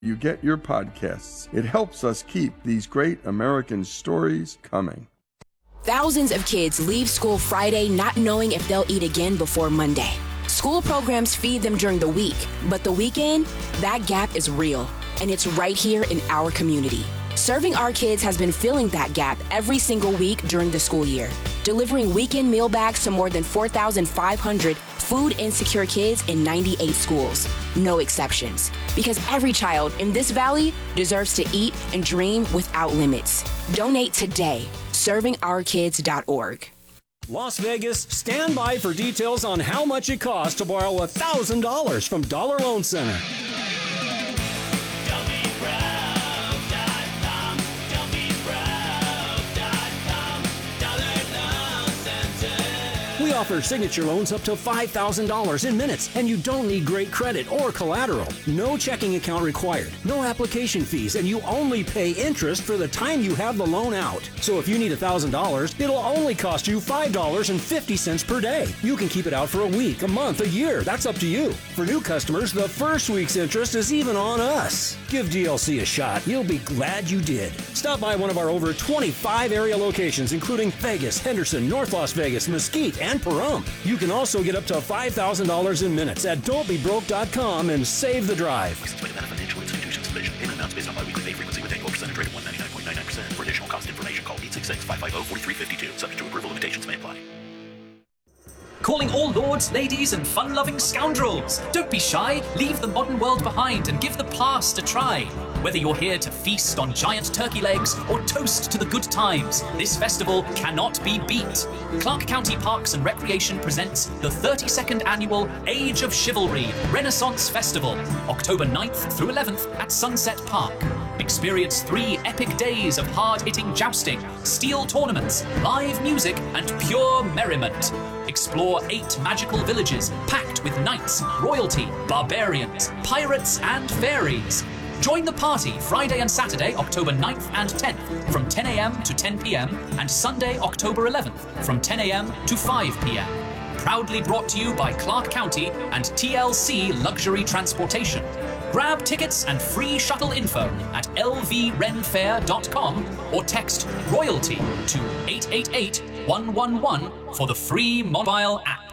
you get your podcasts. It helps us keep these great American stories coming. Thousands of kids leave school Friday not knowing if they'll eat again before Monday. School programs feed them during the week, but the weekend, that gap is real, and it's right here in our community. Serving Our Kids has been filling that gap every single week during the school year, delivering weekend meal bags to more than 4,500 food insecure kids in 98 schools. No exceptions, because every child in this valley deserves to eat and dream without limits. Donate today. ServingOurKids.org. Las Vegas, stand by for details on how much it costs to borrow $1,000 from Dollar Loan Center. We offer signature loans up to $5,000 in minutes, and you don't need great credit or collateral. No checking account required, no application fees, and you only pay interest for the time you have the loan out. So if you need $1,000, it'll only cost you $5.50 per day. You can keep it out for a week, a month, a year. That's up to you. For new customers, the first week's interest is even on us. Give DLC a shot. You'll be glad you did. Stop by one of our over 25 area locations, including Vegas, Henderson, North Las Vegas, Mesquite, and Pahrump. You can also get up to $5,000 in minutes at don'tbebroke.com and save the drive. Financial institutions provision. Payment amounts based on biweekly pay frequency with annual percentage rate of 199.99%. For additional cost information, call 866-550-4352. Subject to approval, limitations may apply. Calling all lords, ladies, and fun-loving scoundrels. Don't be shy. Leave the modern world behind and give the past a try. Whether you're here to feast on giant turkey legs or toast to the good times, this festival cannot be beat. Clark County Parks and Recreation presents the 32nd annual Age of Chivalry Renaissance Festival, October 9th through 11th at Sunset Park. Experience 3 epic days of hard-hitting jousting, steel tournaments, live music, and pure merriment. Explore 8 magical villages packed with knights, royalty, barbarians, pirates, and fairies. Join the party Friday and Saturday, October 9th and 10th from 10 a.m. to 10 p.m. and Sunday, October 11th from 10 a.m. to 5 p.m. Proudly brought to you by Clark County and TLC Luxury Transportation. Grab tickets and free shuttle info at lvrenfair.com or text royalty to 888-111 for the free mobile app.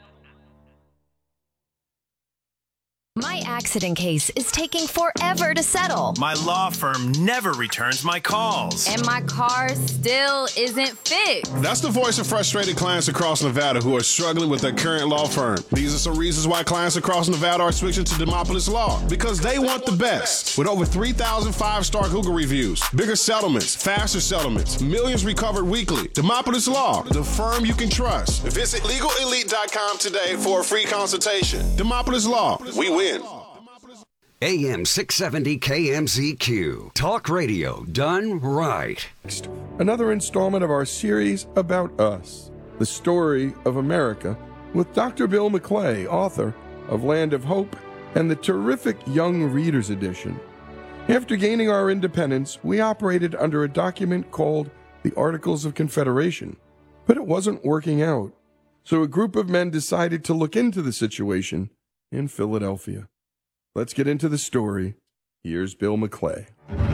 My accident case is taking forever to settle. My law firm never returns my calls. And my car still isn't fixed. That's the voice of frustrated clients across Nevada who are struggling with their current law firm. These are some reasons why clients across Nevada are switching to Demopolis Law. Because they want the best. With over 3,000 5-star Google reviews, bigger settlements, faster settlements, millions recovered weekly. Demopolis Law, the firm you can trust. Visit LegalElite.com today for a free consultation. Demopolis Law, we win. AM 670 KMZQ. Talk radio done right. Another installment of our series about us, the story of America, with Dr. Bill McClay, author of Land of Hope and the terrific Young Readers Edition. After gaining our independence, we operated under a document called the Articles of Confederation, but it wasn't working out. So a group of men decided to look into the situation in Philadelphia. Let's get into the story. Here's Bill McClay.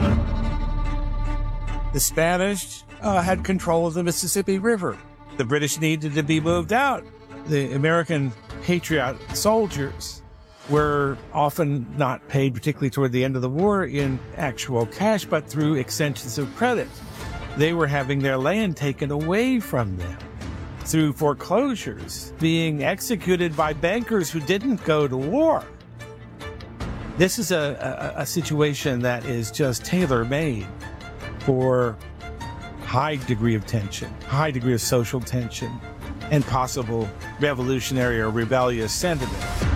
The Spanish had control of the Mississippi River. The British needed to be moved out. The American patriot soldiers were often not paid, particularly toward the end of the war, in actual cash, but through extensions of credit. They were having their land taken away from them through foreclosures, being executed by bankers who didn't go to war. This is a situation that is just tailor-made for high degree of tension, high degree of social tension, and possible revolutionary or rebellious sentiment.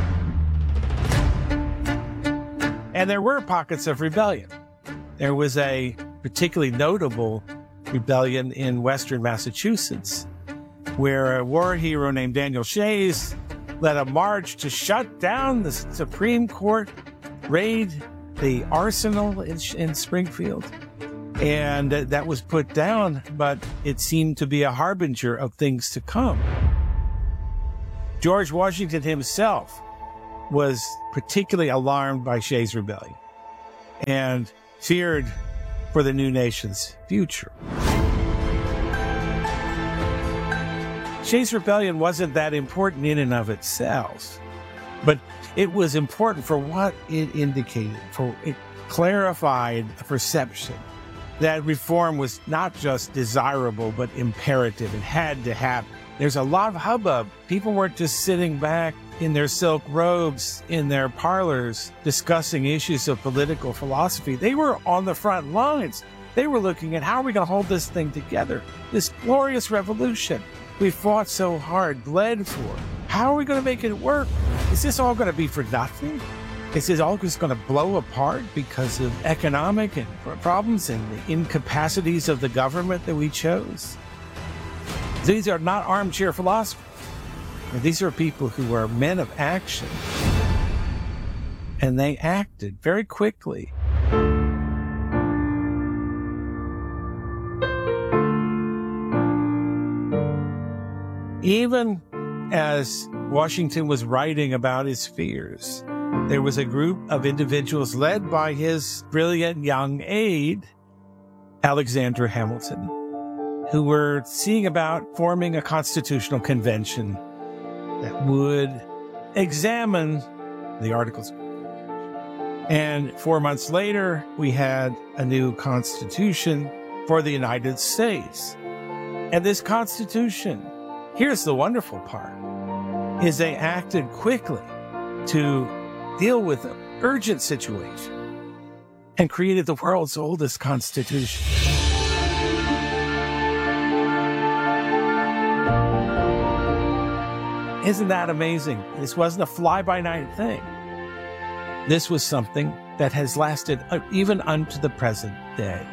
And there were pockets of rebellion. There was a particularly notable rebellion in western Massachusetts, where a war hero named Daniel Shays led a march to shut down the Supreme Court, raid the arsenal in Springfield. And that was put down, but it seemed to be a harbinger of things to come. George Washington himself was particularly alarmed by Shays' rebellion. and feared for the new nation's future. Shays' Rebellion wasn't that important in and of itself, but it was important for what it indicated, for it clarified a perception that reform was not just desirable, but imperative. It had to happen. There's a lot of hubbub. People weren't just sitting back in their silk robes in their parlors discussing issues of political philosophy. They were on the front lines. They were looking at how are we going to hold this thing together? This glorious revolution we fought so hard, bled for. How are we going to make it work? Is this all going to be for nothing? Is this all just going to blow apart because of economic and problems and the incapacities of the government that we chose? These are not armchair philosophers. These are people who are men of action. And they acted very quickly. Even as Washington was writing about his fears, there was a group of individuals led by his brilliant young aide, Alexander Hamilton, who were seeing about forming a constitutional convention that would examine the Articles. And 4 months later, we had a new constitution for the United States. And this constitution, here's the wonderful part, is they acted quickly to deal with an urgent situation and created the world's oldest constitution. Isn't that amazing? This wasn't a fly-by-night thing. This was something that has lasted even unto the present day.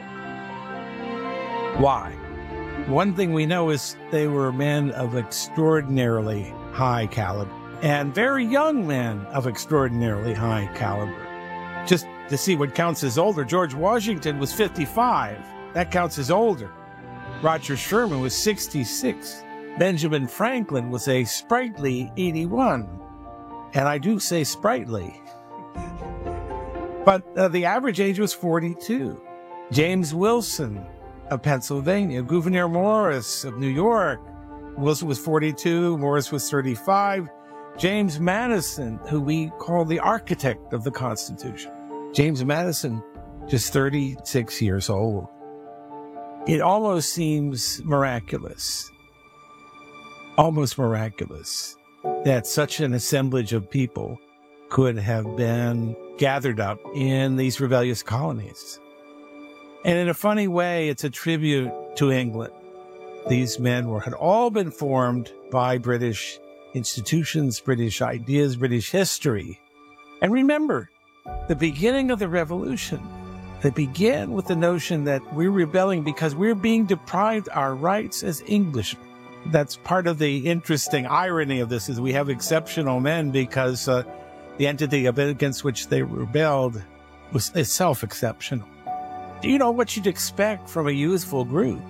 Why? One thing we know is they were men of extraordinarily high caliber, and very young men of extraordinarily high caliber. Just to see what counts as older, George Washington was 55. That counts as older. Roger Sherman was 66. Benjamin Franklin was a sprightly 81. And I do say sprightly. But the average age was 42. James Wilson of Pennsylvania, Gouverneur Morris of New York. Wilson was 42, Morris was 35. James Madison, who we call the architect of the Constitution. James Madison, just 36 years old. It almost seems miraculous, that such an assemblage of people could have been gathered up in these rebellious colonies. And in a funny way, it's a tribute to England. These men had all been formed by British institutions, British ideas, British history. And remember, the beginning of the revolution, they began with the notion that we're rebelling because we're being deprived our rights as Englishmen. That's part of the interesting irony of this, is we have exceptional men because the entity against which they rebelled was itself exceptional. You know, what you'd expect from a youthful group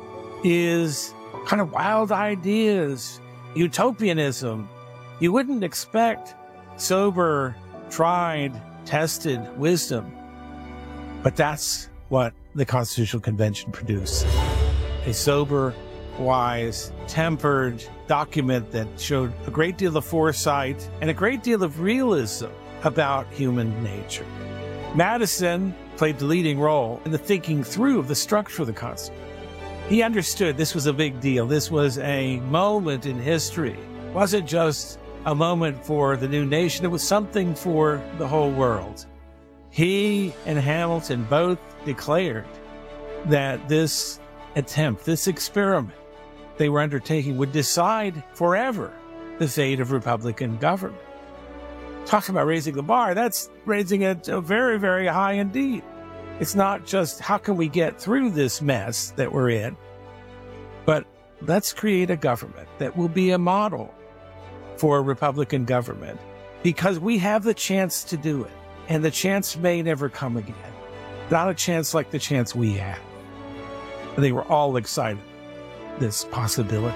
is kind of wild ideas, utopianism. You wouldn't expect sober, tried, tested wisdom. But that's what the Constitutional Convention produced. A sober, wise, tempered document that showed a great deal of foresight and a great deal of realism about human nature. Madison played the leading role in the thinking through of the structure of the Constitution. He understood this was a big deal. This was a moment in history. It wasn't just a moment for the new nation. It was something for the whole world. He and Hamilton both declared that this attempt, this experiment they were undertaking, would decide forever the fate of Republican government. Talking about raising the bar, that's raising it very, very high indeed. It's not just how can we get through this mess that we're in, but let's create a government that will be a model for a Republican government, because we have the chance to do it. And the chance may never come again. Not a chance like the chance we had. And they were all excited, this possibility.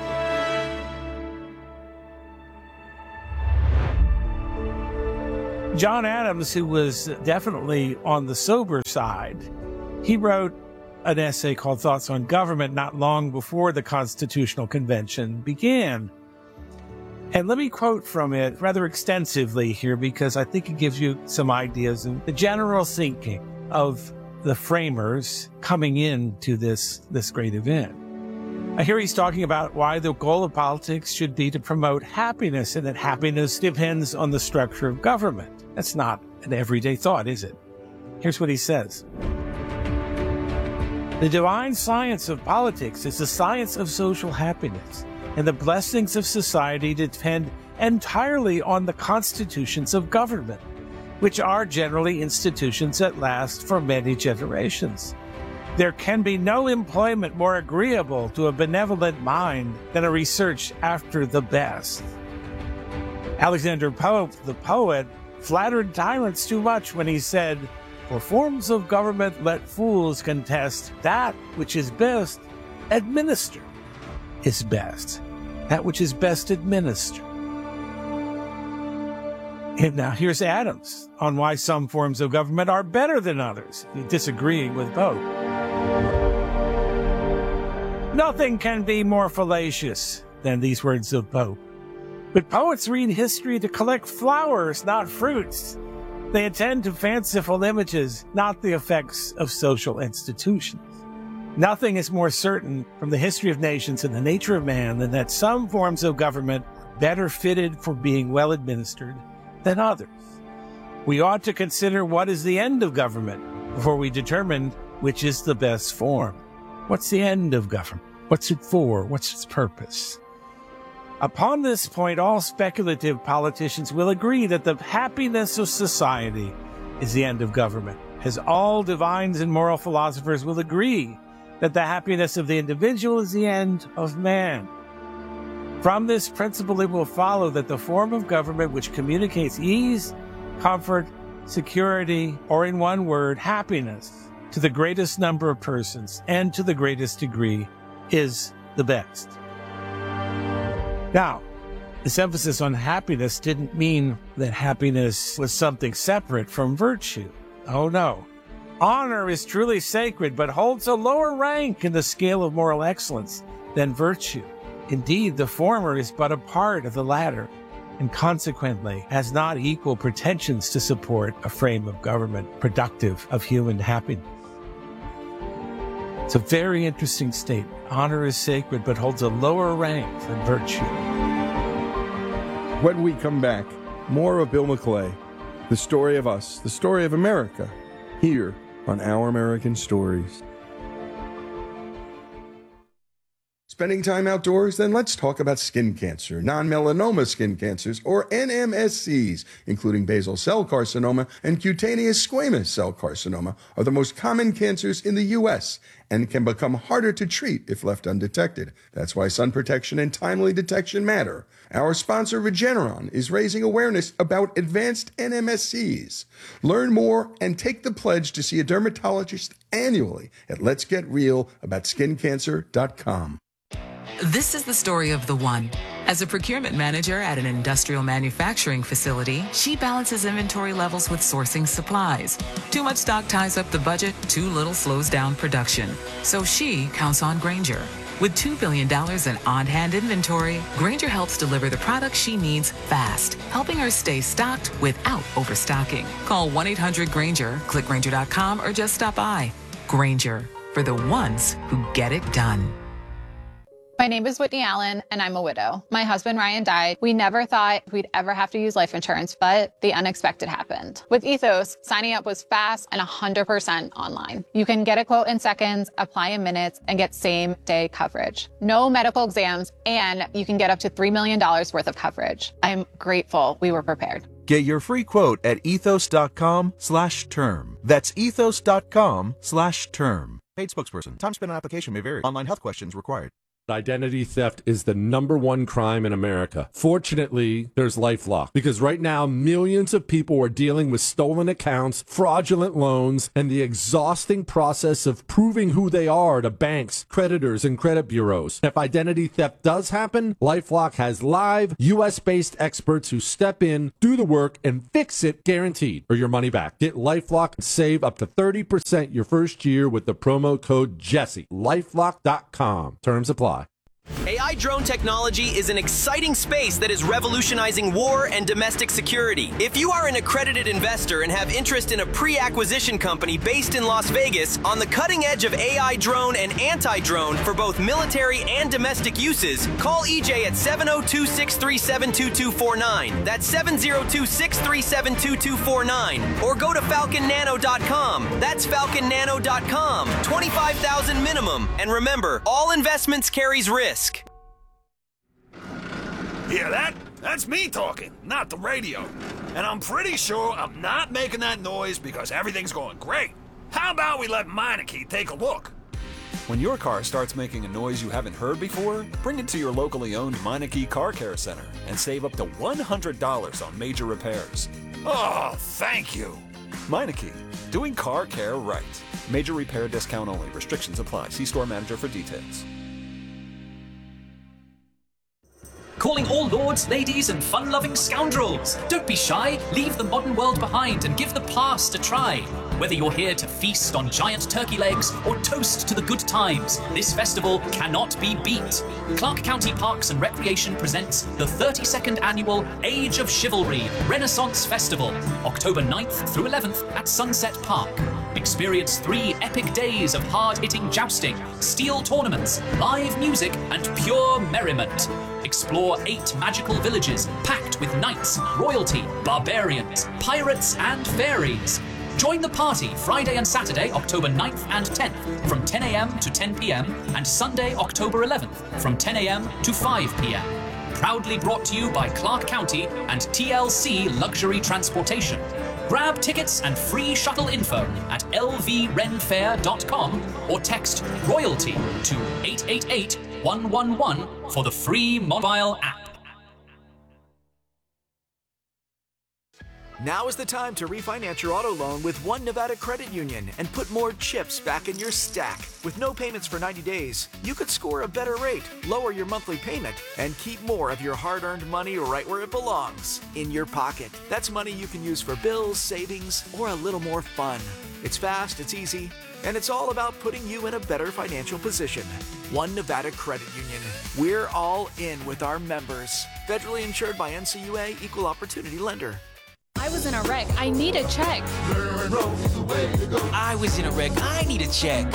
John Adams, who was definitely on the sober side, he wrote an essay called Thoughts on Government not long before the Constitutional Convention began. And let me quote from it rather extensively here because I think it gives you some ideas of the general thinking of the framers coming into this great event. Here he's talking about why the goal of politics should be to promote happiness and that happiness depends on the structure of government. That's not an everyday thought, is it? Here's what he says. The divine science of politics is the science of social happiness, and the blessings of society depend entirely on the constitutions of government, which are generally institutions that last for many generations. There can be no employment more agreeable to a benevolent mind than a research after the best. Alexander Pope, the poet, flattered tyrants too much when he said, "For forms of government let fools contest, that which is best administered is best." That which is best administered. And now here's Adams on why some forms of government are better than others, disagreeing with Pope. Nothing can be more fallacious than these words of Pope. But poets read history to collect flowers, not fruits. They attend to fanciful images, not the effects of social institutions. Nothing is more certain from the history of nations and the nature of man than that some forms of government are better fitted for being well administered than others. We ought to consider what is the end of government before we determine which is the best form. What's the end of government? What's it for? What's its purpose? Upon this point, all speculative politicians will agree that the happiness of society is the end of government, as all divines and moral philosophers will agree that the happiness of the individual is the end of man. From this principle, it will follow that the form of government which communicates ease, comfort, security, or in one word, happiness, to the greatest number of persons and to the greatest degree is the best. Now, this emphasis on happiness didn't mean that happiness was something separate from virtue. Oh no. Honor is truly sacred, but holds a lower rank in the scale of moral excellence than virtue. Indeed, the former is but a part of the latter, and consequently has not equal pretensions to support a frame of government productive of human happiness. It's a very interesting statement. Honor is sacred, but holds a lower rank than virtue. When we come back, more of Bill McClay, the story of us, the story of America, here on Our American Stories. Spending time outdoors? Then let's talk about skin cancer, non-melanoma skin cancers, or NMSCs, including basal cell carcinoma and cutaneous squamous cell carcinoma, are the most common cancers in the U.S. and can become harder to treat if left undetected. That's why sun protection and timely detection matter. Our sponsor, Regeneron, is raising awareness about advanced NMSCs. Learn more and take the pledge to see a dermatologist annually at letsgetrealaboutSkinCancer.com. This is the story of the one. As a procurement manager at an industrial manufacturing facility, she balances inventory levels with sourcing supplies. Too much stock ties up the budget, too little slows down production. So she counts on Grainger. With $2 billion in on-hand inventory, Grainger helps deliver the products she needs fast, helping her stay stocked without overstocking. Call 1-800-GRAINGER, click Grainger.com, or just stop by. Grainger, for the ones who get it done. My name is Whitney Allen, and I'm a widow. My husband, Ryan, died. We never thought we'd ever have to use life insurance, but the unexpected happened. With Ethos, signing up was fast and 100% online. You can get a quote in seconds, apply in minutes, and get same-day coverage. No medical exams, and you can get up to $3 million worth of coverage. I'm grateful we were prepared. Get your free quote at ethos.com/term. That's ethos.com/term. Paid spokesperson. Time spent on application may vary. Online health questions required. Identity theft is the #1 crime in America. Fortunately, there's LifeLock, because right now millions of people are dealing with stolen accounts, fraudulent loans, and the exhausting process of proving who they are to banks, creditors, and credit bureaus. If identity theft does happen, LifeLock has live, U.S.-based experts who step in, do the work, and fix it guaranteed, or your money back. Get LifeLock and save up to 30% your first year with the promo code Jesse. LifeLock.com. Terms apply. AI drone technology is an exciting space that is revolutionizing war and domestic security. If you are an accredited investor and have interest in a pre-acquisition company based in Las Vegas on the cutting edge of AI drone and anti-drone for both military and domestic uses, call EJ at 702-637-2249. That's 702-637-2249. Or go to falconnano.com. That's falconnano.com. $25,000 minimum. And remember, all investments carries risk. Hear that? That's me talking, not the radio. And I'm pretty sure I'm not making that noise because everything's going great. How about we let Meineke take a look? When your car starts making a noise you haven't heard before, bring it to your locally owned Meineke Car Care Center and save up to $100 on major repairs. Oh, thank you. Meineke, doing car care right. Major repair discount only. Restrictions apply. See store manager for details. Calling all lords, ladies, and fun-loving scoundrels. Don't be shy, leave the modern world behind and give the past a try. Whether you're here to feast on giant turkey legs or toast to the good times, this festival cannot be beat. Clark County Parks and Recreation presents the 32nd annual Age of Chivalry Renaissance Festival, October 9th through 11th at Sunset Park. Experience 3 epic days of hard-hitting jousting, steel tournaments, live music, and pure merriment. Explore 8 magical villages packed with knights, royalty, barbarians, pirates, and fairies. Join the party Friday and Saturday, October 9th and 10th from 10 a.m. to 10 p.m. and Sunday, October 11th from 10 a.m. to 5 p.m. Proudly brought to you by Clark County and TLC Luxury Transportation. Grab tickets and free shuttle info at lvrenfair.com or text royalty to 888-111 for the free mobile app. Now is the time to refinance your auto loan with One Nevada Credit Union and put more chips back in your stack. With no payments for 90 days, you could score a better rate, lower your monthly payment, and keep more of your hard-earned money right where it belongs, in your pocket. That's money you can use for bills, savings, or a little more fun. It's fast, it's easy, and it's all about putting you in a better financial position. One Nevada Credit Union. We're all in with our members. Federally insured by NCUA, Equal Opportunity Lender. I was in a wreck. I need a check. I was in a wreck. I need a check.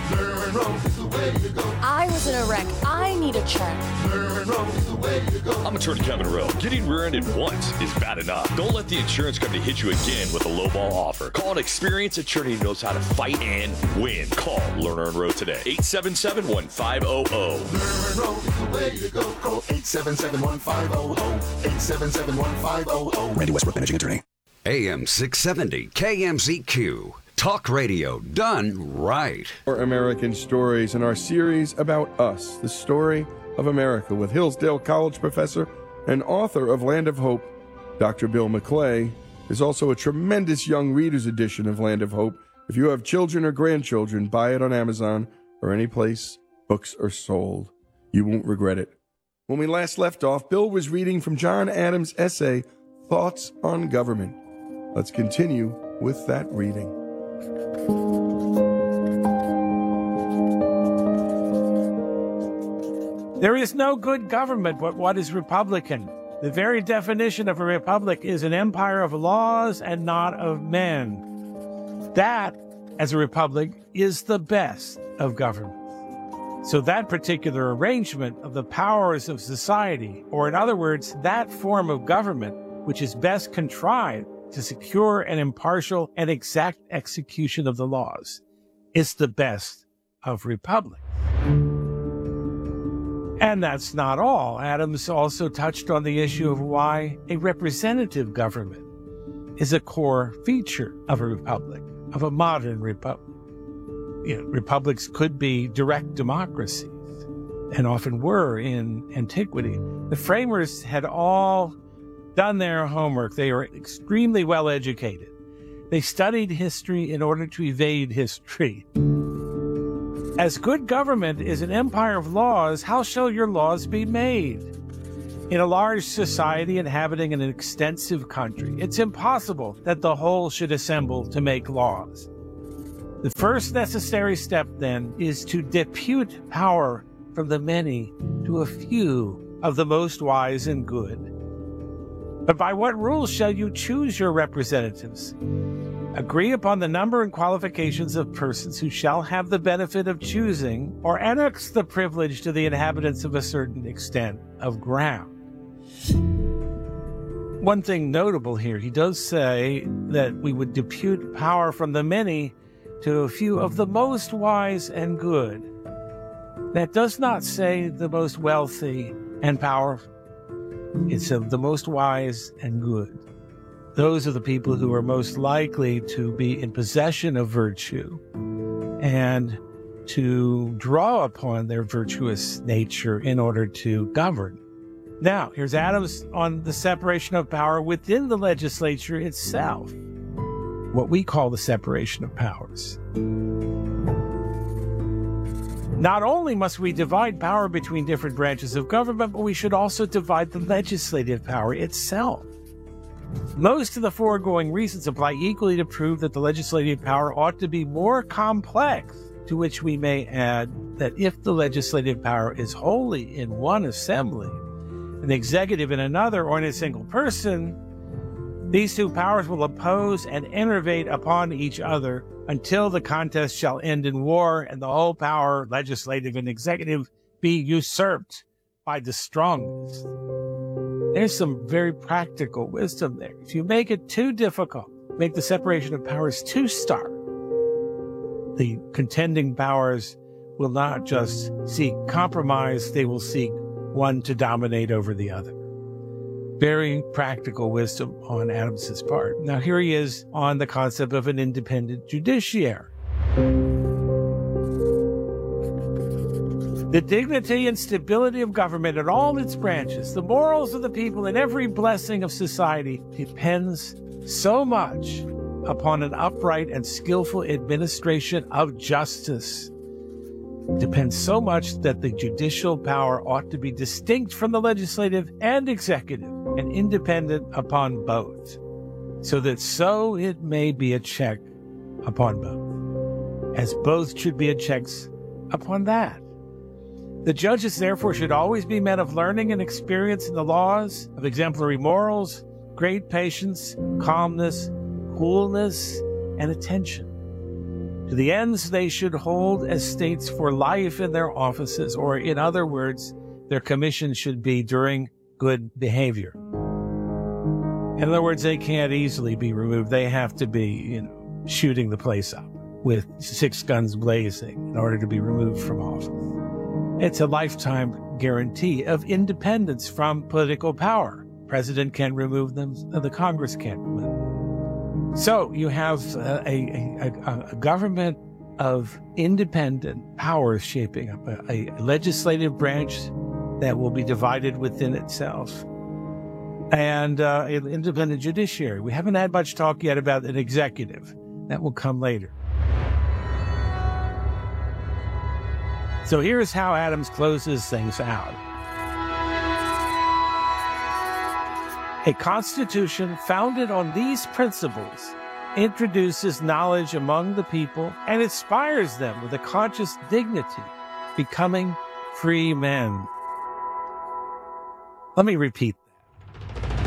I was in a wreck. I need a check. I'm Attorney Kevin Rowe. Getting rear-ended once is bad enough. Don't let the insurance company hit you again with a lowball offer. Call an experienced attorney who knows how to fight and win. Call Lerner and Rowe today. 877-1500. Lerner is the way to go. Call 877-1500. 877-1500. Randy Westbrook, managing attorney. AM 670 KMZQ. Talk radio done right. Our American Stories in our series about us, the story of America, with Hillsdale College professor and author of Land of Hope, Dr. Bill McClay. There's also a tremendous young readers edition of Land of Hope. If you have children or grandchildren, buy it on Amazon or any place books are sold. You won't regret it. When we last left off, Bill was reading from John Adams' essay, Thoughts on Government. Let's continue with that reading. There is no good government but what is Republican. The very definition of a republic is an empire of laws and not of men. That, as a republic, is the best of government. So that particular arrangement of the powers of society, or in other words, that form of government which is best contrived to secure an impartial and exact execution of the laws, is the best of republics. And that's not all. Adams also touched on the issue of why a representative government is a core feature of a republic, of a modern republic. You know, republics could be direct democracies. and often were in antiquity. The framers had all done their homework. They were extremely well educated. They studied history in order to evade history. As good government is an empire of laws, how shall your laws be made? In a large society inhabiting an extensive country, it's impossible that the whole should assemble to make laws. The first necessary step, then, is to depute power from the many to a few of the most wise and good. But by what rules shall you choose your representatives? Agree upon the number and qualifications of persons who shall have the benefit of choosing, or annex the privilege to the inhabitants of a certain extent of ground. One thing notable here, he does say that we would depute power from the many to a few of the most wise and good. That does not say the most wealthy and powerful. It's of the most wise and good. Those are the people who are most likely to be in possession of virtue and to draw upon their virtuous nature in order to govern. Now, here's Adams on the separation of power within the legislature itself, what we call the separation of powers. Not only must we divide power between different branches of government, but we should also divide the legislative power itself. Most of the foregoing reasons apply equally to prove that the legislative power ought to be more complex, to which we may add that if the legislative power is wholly in one assembly, and the executive in another or in a single person, these two powers will oppose and enervate upon each other until the contest shall end in war and the whole power, legislative and executive, be usurped by the strongest. There's some very practical wisdom there. If you make it too difficult, make the separation of powers too stark, the contending powers will not just seek compromise, they will seek one to dominate over the other. Very practical wisdom on Adams's part. Now here he is on the concept of an independent judiciary. The dignity and stability of government in all its branches, the morals of the people, and every blessing of society depends so much upon an upright and skillful administration of justice. It depends so much that the judicial power ought to be distinct from the legislative and executive and independent upon both, so that so it may be a check upon both, as both should be a checks upon that. The judges, therefore, should always be men of learning and experience in the laws, of exemplary morals, great patience, calmness, coolness, and attention. To the ends they should hold estates for life in their offices, or in other words, their commission should be during good behavior. In other words, they can't easily be removed. They have to be, shooting the place up with 6 guns blazing in order to be removed from office. It's a lifetime guarantee of independence from political power. President can't remove them, the Congress can't remove them. So you have a government of independent powers shaping up, a legislative branch that will be divided within itself, and an independent judiciary. We haven't had much talk yet about an executive. That will come later. So here's how Adams closes things out. A constitution founded on these principles introduces knowledge among the people and inspires them with a conscious dignity, becoming free men. Let me repeat that.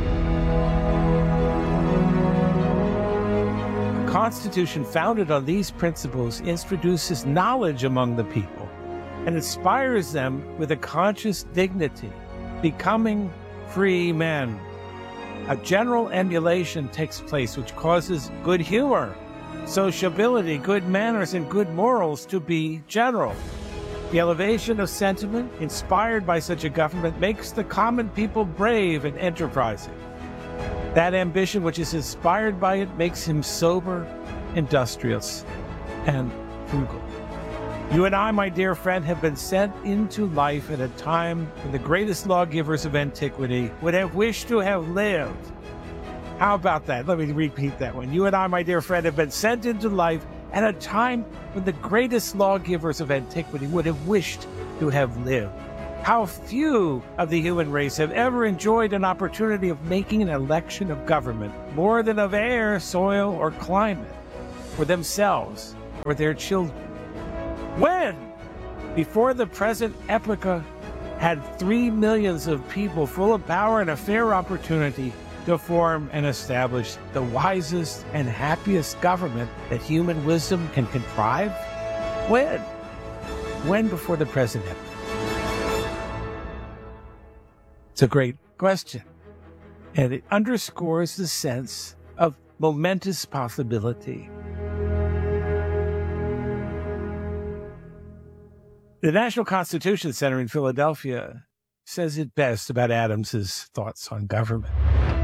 A constitution founded on these principles introduces knowledge among the people and inspires them with a conscious dignity, becoming free men. A general emulation takes place which causes good humor, sociability, good manners, and good morals to be general. The elevation of sentiment inspired by such a government makes the common people brave and enterprising. That ambition which is inspired by it makes him sober, industrious, and frugal. You and I, my dear friend, have been sent into life at a time when the greatest lawgivers of antiquity would have wished to have lived. How about that? Let me repeat that one. You and I, my dear friend, have been sent into life at a time when the greatest lawgivers of antiquity would have wished to have lived. How few of the human race have ever enjoyed an opportunity of making an election of government, more than of air, soil, or climate, for themselves or their children. When, before the present epocha, had 3 millions of people full of power and a fair opportunity to form and establish the wisest and happiest government that human wisdom can contrive? When? When before the present epoch? It's a great question, and it underscores the sense of momentous possibility. The National Constitution Center in Philadelphia says it best about Adams's thoughts on government.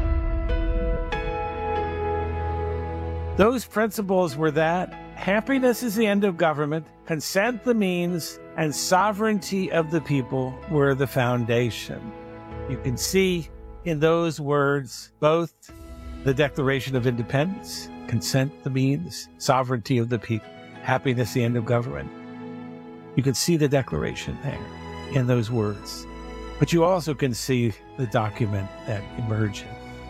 Those principles were that happiness is the end of government, consent the means, and sovereignty of the people were the foundation. You can see in those words both the Declaration of Independence, consent the means, sovereignty of the people, happiness the end of government. You can see the declaration there in those words. But you also can see the document that emerges.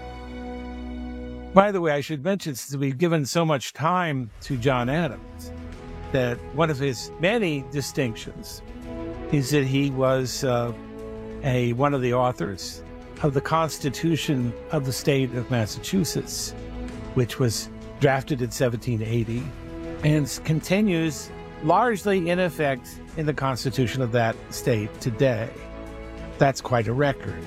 By the way, I should mention, since we've given so much time to John Adams, that one of his many distinctions is that he was one of the authors of the Constitution of the state of Massachusetts, which was drafted in 1780 and continues largely in effect in the Constitution of that state today. That's quite a record.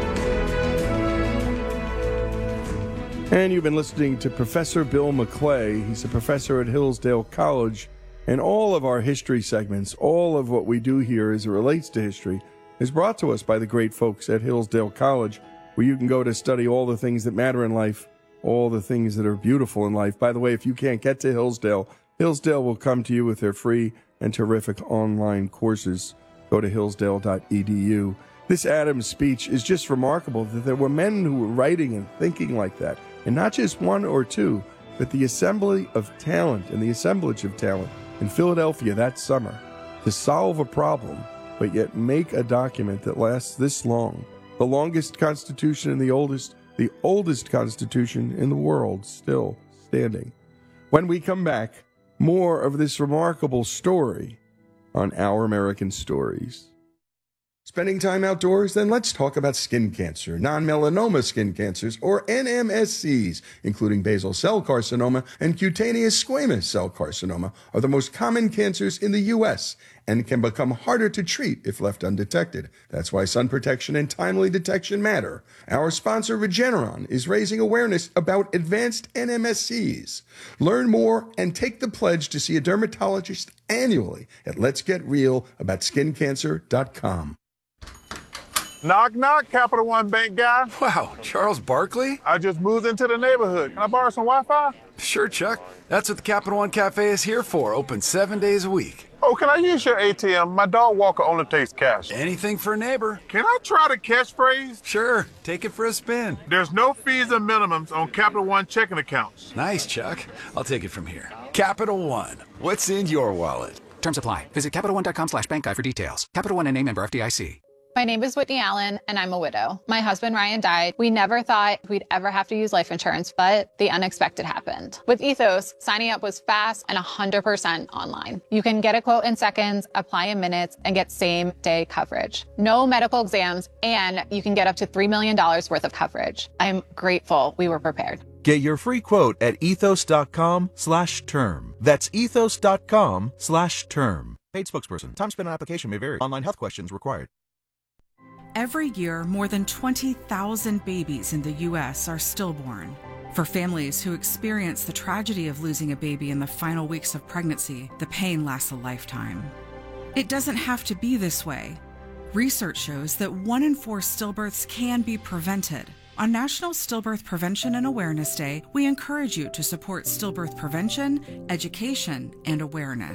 And you've been listening to Professor Bill McClay. He's a professor at Hillsdale College. And all of our history segments, all of what we do here as it relates to history, is brought to us by the great folks at Hillsdale College, where you can go to study all the things that matter in life, all the things that are beautiful in life. By the way, if you can't get to Hillsdale, Hillsdale will come to you with their free and terrific online courses. Go to hillsdale.edu. This Adams speech is just remarkable that there were men who were writing and thinking like that, and not just one or two, but the assembly of talent and the assemblage of talent in Philadelphia that summer to solve a problem, but yet make a document that lasts this long. The longest constitution and the oldest constitution in the world still standing. When we come back, more of this remarkable story on Our American Stories. Spending time outdoors? Then let's talk about skin cancer, non-melanoma skin cancers, or NMSCs, including basal cell carcinoma and cutaneous squamous cell carcinoma, are the most common cancers in the U.S. and can become harder to treat if left undetected. That's why sun protection and timely detection matter. Our sponsor, Regeneron, is raising awareness about advanced NMSCs. Learn more and take the pledge to see a dermatologist annually at letsgetrealaboutSkinCancer.com. Knock, knock, Capital One Bank guy. Wow, Charles Barkley? I just moved into the neighborhood. Can I borrow some Wi-Fi? Sure, Chuck. That's what the Capital One Cafe is here for, open 7 days a week. Oh, can I use your ATM? My dog walker only takes cash. Anything for a neighbor. Can I try the catchphrase? Sure, take it for a spin. There's no fees and minimums on Capital One checking accounts. Nice, Chuck. I'll take it from here. Capital One, what's in your wallet? Terms apply. Visit CapitalOne.com/bankguide for details. Capital One and a member FDIC. My name is Whitney Allen, and I'm a widow. My husband, Ryan, died. We never thought we'd ever have to use life insurance, but the unexpected happened. With Ethos, signing up was fast and 100% online. You can get a quote in seconds, apply in minutes, and get same-day coverage. No medical exams, and you can get up to $3 million worth of coverage. I'm grateful we were prepared. Get your free quote at ethos.com/term. That's ethos.com/term. Paid spokesperson. Time spent on application may vary. Online health questions required. Every year, more than 20,000 babies in the U.S. are stillborn. For families who experience the tragedy of losing a baby in the final weeks of pregnancy, the pain lasts a lifetime. It doesn't have to be this way. Research shows that 1 in 4 stillbirths can be prevented. On National Stillbirth Prevention and Awareness Day, we encourage you to support stillbirth prevention, education, and awareness.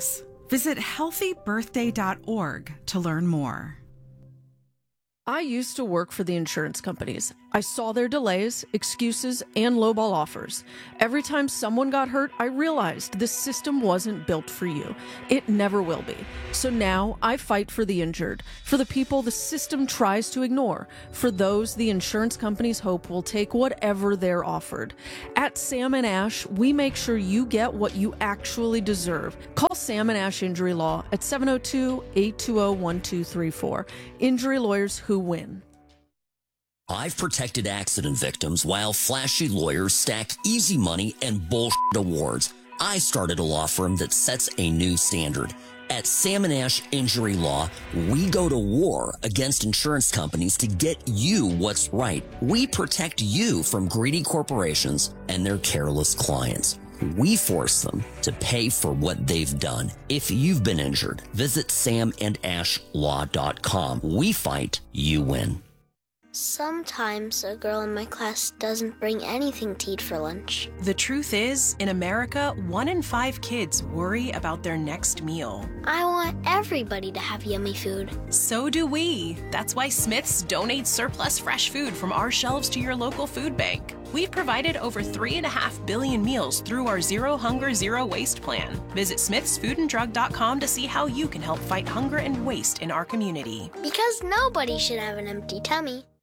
Visit healthybirthday.org to learn more. I used to work for the insurance companies. I saw their delays, excuses, and lowball offers. Every time someone got hurt, I realized this system wasn't built for you. It never will be. So now I fight for the injured, for the people the system tries to ignore, for those the insurance companies hope will take whatever they're offered. At Sam & Ash, we make sure you get what you actually deserve. Call Sam & Ash Injury Law at 702-820-1234. Injury lawyers who win. I've protected accident victims while flashy lawyers stack easy money and bullshit awards. I started a law firm that sets a new standard. At Sam & Ash Injury Law, we go to war against insurance companies to get you what's right. We protect you from greedy corporations and their careless clients. We force them to pay for what they've done. If you've been injured, visit samandashlaw.com. We fight, you win. Sometimes a girl in my class doesn't bring anything to eat for lunch. The truth is, in America, 1 in 5 kids worry about their next meal. I want everybody to have yummy food. So do we. That's why Smith's donates surplus fresh food from our shelves to your local food bank. We've provided over 3.5 billion meals through our Zero Hunger, Zero Waste plan. Visit smithsfoodanddrug.com to see how you can help fight hunger and waste in our community. Because nobody should have an empty tummy.